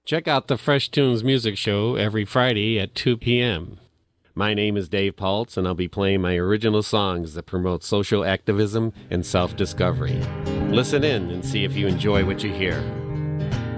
Check out the Fresh Tunes Music Show every Friday at 2 p.m. My name is Dave Paltz, and I'll be playing my original songs that promote social activism and self-discovery. Listen in and see if you enjoy what you hear.